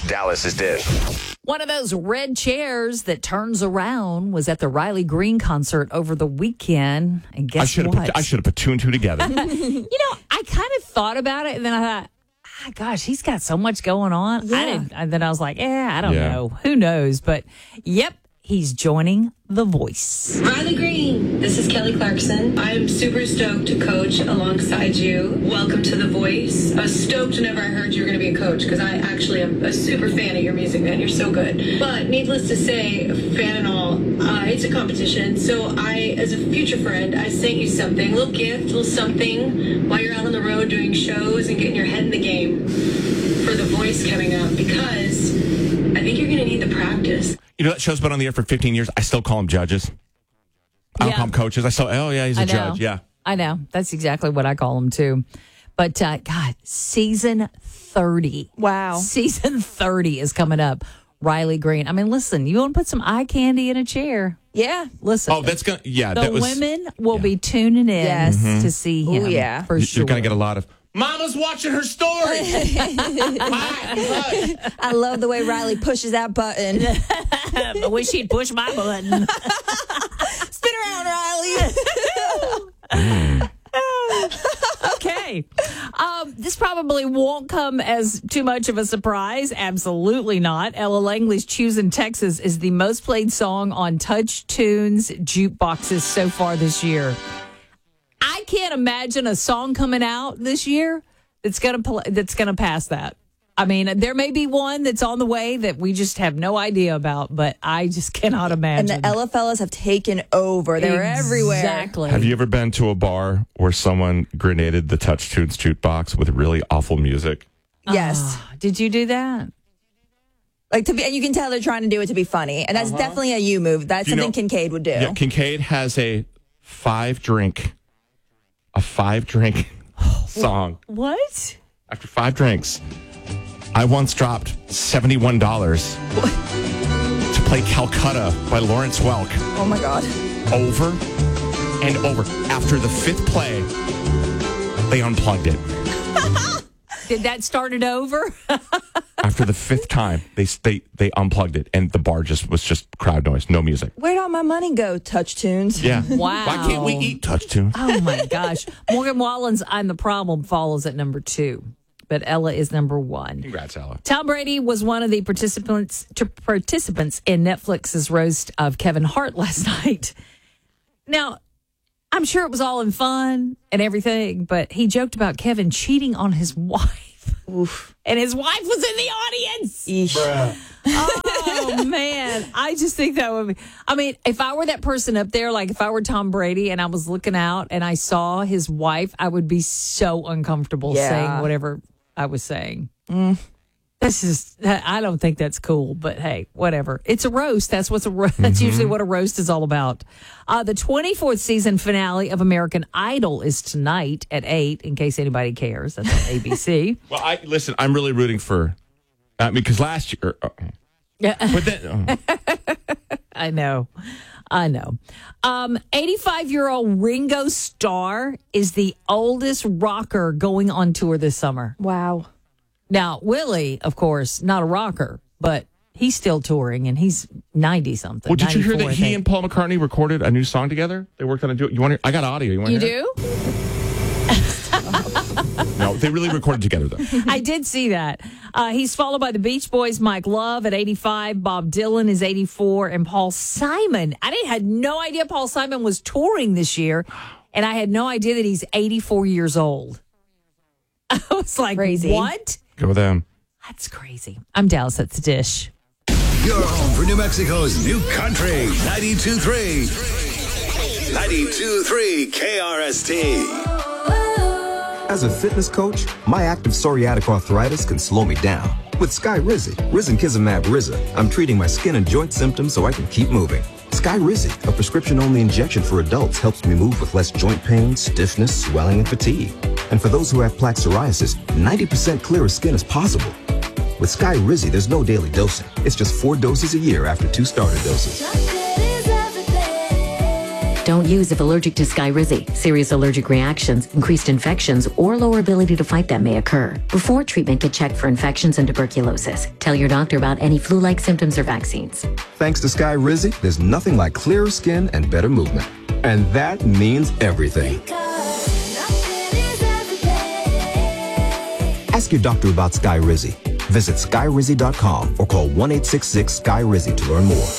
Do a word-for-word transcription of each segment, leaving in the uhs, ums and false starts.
Dallas's Dish. One of those red chairs that turns around was at the Riley Green concert over the weekend. And guess I should have what? put, I should have put two and two together. You know, I kind of thought about it, and then I thought, ah, gosh, he's got so much going on. Yeah. I didn't. And then I was like, eh, I don't Yeah. know. Who knows? But yep, he's joining The Voice. Riley Green, this is Kelly Clarkson. I'm super stoked to coach alongside you. Welcome to The Voice. I was stoked whenever I heard you were going to be a coach because I actually am a super fan of your music, man. You're so good. But needless to say, fan and all, uh, it's a competition. So I, as a future friend, I sent you something, a little gift, a little something while you're out on the road doing shows and getting your head in the game for The Voice coming up because I think you're going to need the practice. You know, that show's been on the air for fifteen years. I still call them judges. I don't Yeah. call them coaches. I still, oh, yeah, he's a I know. judge. Yeah. I know. That's exactly what I call him, too. But, uh, God, season thirty. Wow. Season thirty is coming up. Riley Green. I mean, listen, you want to put some eye candy in a chair? Yeah. Listen. Oh, that's going to, yeah. the that was, women will yeah. be tuning in Yes. to see him. Ooh, yeah. For you- sure. You're going to get a lot of, Mama's watching her story. Hi, look. I love the way Riley pushes that button. I wish he'd push my button. Spin around, Riley. Okay. Um, this probably won't come as too much of a surprise. Absolutely not. Ella Langley's Choosing Texas is the most played song on Touch Tunes jukeboxes so far this year. I can't imagine a song coming out this year that's gonna pl- that's gonna pass that. I mean, there may be one that's on the way that we just have no idea about, but I just cannot And imagine. the Ella fellas have taken over. They're everywhere. Exactly. Have you ever been to a bar where someone grenaded the Touch Tunes jukebox with really awful music? Yes. Ah, did you do that? Like to be, and you can tell they're trying to do it to be funny, and that's definitely a you move. That's You something know- Kincaid would do. Yeah, Kincaid has a five drink, a five drink song. What? After five drinks, I once dropped seventy-one dollars to play Calcutta by Lawrence Welk Oh my God. over and over. After the fifth play, they unplugged it. Did that start it over? After the fifth time, they they they unplugged it, and the bar just was just crowd noise, no music. Where'd all my money go? Touch tunes. Yeah. Wow. Why can't we eat Touch Tunes? Oh my gosh. Morgan Wallen's I'm the Problem follows at number two, but Ella is number one. Congrats, Ella. Tom Brady was one of the participants to participants in Netflix's roast of Kevin Hart last night. Now, I'm sure it was all in fun and everything, but he joked about Kevin cheating on his wife. Oof. And his wife was in the audience. Eesh. Oh, man. I just think that would be. I mean, if I were that person up there, like if I were Tom Brady and I was looking out and I saw his wife, I would be so uncomfortable Yeah. saying whatever I was saying. Mm. This is, I don't think that's cool, but hey, whatever. It's a roast. That's what's a ro- that's Mm-hmm. usually what a roast is all about. Uh, the twenty-fourth season finale of American Idol is tonight at eight, in case anybody cares. That's on A B C. Well, I listen. I'm really rooting for. I mean, because last year, uh, Yeah. but then oh. I know. I know. Um, eighty-five-year-old Ringo Starr is the oldest rocker going on tour this summer. Wow. Now, Willie, of course, not a rocker, but he's still touring, and he's ninety-something. Well, did you hear that I he think. and Paul McCartney recorded a new song together? They worked on a duet. You want? To, I got audio. You want? You to hear do? it? No, they really recorded together though. I did see that. Uh, he's followed by the Beach Boys, Mike Love at eighty-five, Bob Dylan is eighty-four, and Paul Simon. I didn't had no idea Paul Simon was touring this year, and I had no idea that he's eighty-four years old. I was like, Crazy. what? Go with them. That's crazy. I'm Dallas. That's the Dish. You're home for New Mexico's new country, ninety-two point three. ninety-two point three K R S T. As a fitness coach, my active psoriatic arthritis can slow me down. With Skyrizi, Risankizumab Riza, I'm treating my skin and joint symptoms so I can keep moving. Skyrizi, a prescription-only injection for adults, helps me move with less joint pain, stiffness, swelling, and fatigue. And for those who have plaque psoriasis, ninety percent clearer skin is possible. With Skyrizi, there's no daily dosing. It's just four doses a year after two starter doses. Don't use if allergic to Skyrizi. Serious allergic reactions, increased infections, or lower ability to fight them may occur. Before treatment, get checked for infections and tuberculosis. Tell your doctor about any flu-like symptoms or vaccines. Thanks to Skyrizi, there's nothing like clearer skin and better movement. And that means everything. Ask your doctor about Skyrizi. Visit skyrizi dot com or call one eight six six Sky Rizzy to learn more.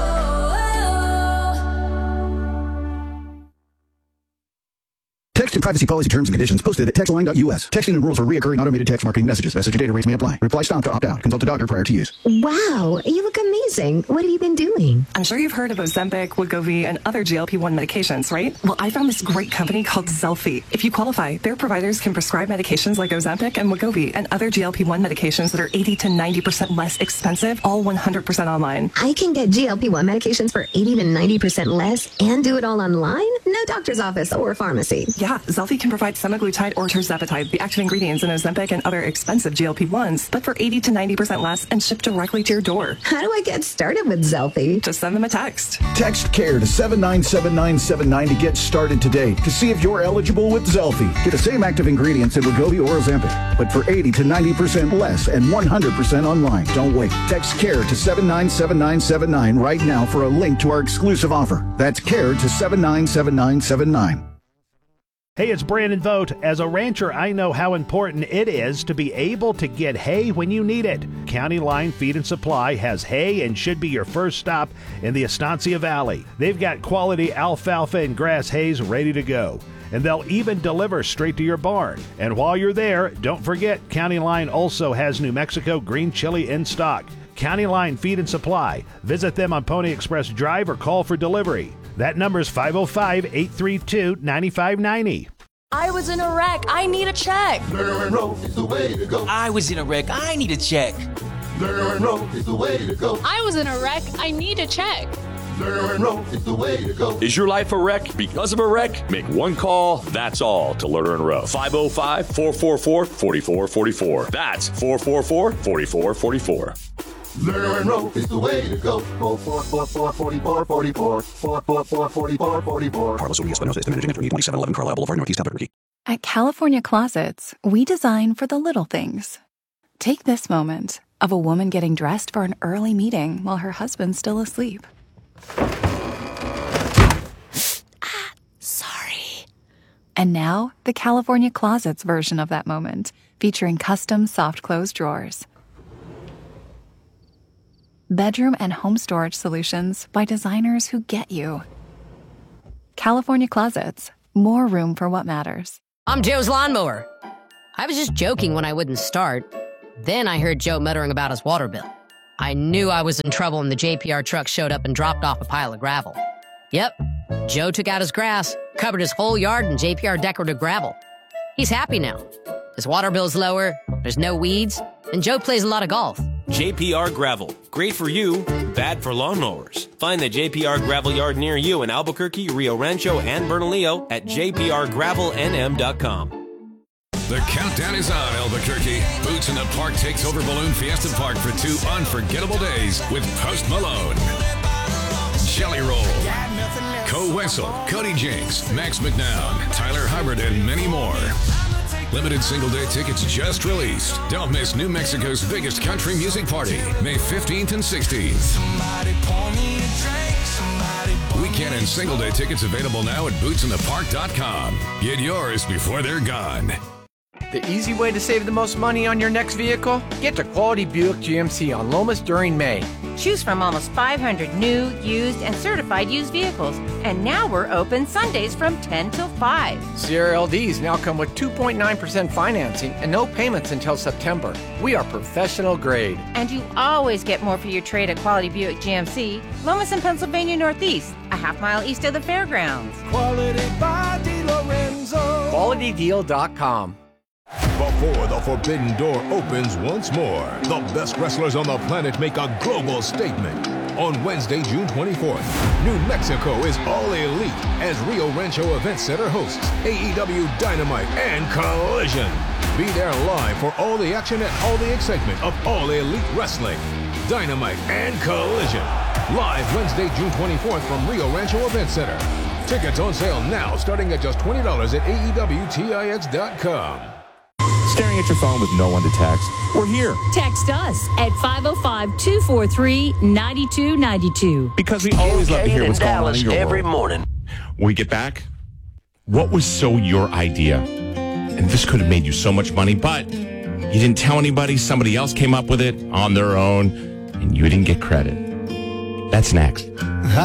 Text and privacy policy terms and conditions posted at text line dot U S. Texting and rules for reoccurring automated text marketing messages. Message and data rates may apply. Reply stop to opt out. Consult a doctor prior to use. Wow, you look amazing. What have you been doing? I'm sure you've heard of Ozempic, Wegovy, and other G L P one medications, right? Well, I found this great company called Zelfie. If you qualify, their providers can prescribe medications like Ozempic and Wegovy and other G L P one medications that are eighty to ninety percent less expensive, all one hundred percent online. I can get G L P one medications for eighty to ninety percent less and do it all online? No doctor's office or pharmacy. Yeah, Zelfie can provide semaglutide or tirzepatide, the active ingredients in Ozempic and other expensive G L P ones, but for eighty to ninety percent less and shipped directly to your door. How do I get started with Zelfie? Just send them a text. Text CARE to seven nine seven nine seven nine to get started today to see if you're eligible with Zelfie. Get the same active ingredients in Wegovy or Ozempic, but for eighty to ninety percent less and one hundred percent online. Don't wait. Text CARE to seven nine seven nine seven nine right now for a link to our exclusive offer. That's CARE to seven nine seven nine seven nine. Hey, it's Brandon Vogt. As a rancher, I know how important it is to be able to get hay when you need it. County Line Feed and Supply has hay and should be your first stop in the Estancia Valley. They've got quality alfalfa and grass hays ready to go, and they'll even deliver straight to your barn. And while you're there, don't forget County Line also has New Mexico green chili in stock. County Line Feed and Supply. Visit them on Pony Express Drive or call for delivery. That number is five oh five, eight three two, nine five nine oh. I was in a wreck. I need a check. Lerner and Rowe is the way to go. I was in a wreck. I need a check. Lerner and Rowe is the way to go. I was in a wreck. I need a check. Lerner and Rowe is the way to go. Is your life a wreck because of a wreck? Make one call, that's all, to Lerner and Rowe. five oh five, four four four, four four four four. That's four four four, four four four four. Lerner and Rowe is the way to go. four four four, four four four, four four. four four four, four four four four. Carlos Urias Espinosa is managing attorney, twenty-seven eleven Carlisle Boulevard, Northeast Albuquerque. At California Closets, we design for the little things. Take this moment of a woman getting dressed for an early meeting while her husband's still asleep. Ah, sorry. And now, the California Closets version of that moment, featuring custom soft close drawers. Bedroom and home storage solutions by designers who get you. California Closets. More room for what matters. I'm Joe's lawnmower. I was just joking when I wouldn't start. Then I heard Joe muttering about his water bill. I knew I was in trouble when the J P R truck showed up and dropped off a pile of gravel. Yep, Joe took out his grass, covered his whole yard in J P R decorative gravel. He's happy now. His water bill's lower, there's no weeds, and Joe plays a lot of golf. J P R Gravel. Great for you, bad for lawnmowers. Find the J P R Gravel Yard near you in Albuquerque, Rio Rancho, and Bernalillo at j p r gravel n m dot com. The countdown is on, Albuquerque. Boots in the Park takes over Balloon Fiesta Park for two unforgettable days with Post Malone, Jelly Roll, Co Wessel, Cody Jinks, Max McNown, Tyler Hubbard, and many more. Limited single-day tickets just released. Don't miss New Mexico's biggest country music party, May fifteenth and sixteenth. Weekend and single-day tickets available now at boots in the park dot com. Get yours before they're gone. The easy way to save the most money on your next vehicle? Get to Quality Buick G M C on Lomas during May. Choose from almost five hundred new, used, and certified used vehicles. And now we're open Sundays from ten till five. Sierra L Ds now come with two point nine percent financing and no payments until September. We are professional grade. And you always get more for your trade at Quality Buick G M C, Lomas and Pennsylvania Northeast, a half mile east of the fairgrounds. Quality by DiLorenzo. quality deal dot com. Before the Forbidden Door opens once more, the best wrestlers on the planet make a global statement. On Wednesday, June twenty-fourth, New Mexico is all elite as Rio Rancho Event Center hosts A E W Dynamite and Collision. Be there live for all the action and all the excitement of All Elite Wrestling. Dynamite and Collision. Live Wednesday, June twenty-fourth from Rio Rancho Event Center. Tickets on sale now, starting at just twenty dollars at A E W Tix dot com. Staring at your phone with no one to text? We're here. Text us at five oh five, two four three, nine two nine two. Because we always love to hear what's going on in your every world. morning. When we get back, what was so your idea? And this could have made you so much money, but you didn't tell anybody. Somebody else came up with it on their own, and you didn't get credit. That's next.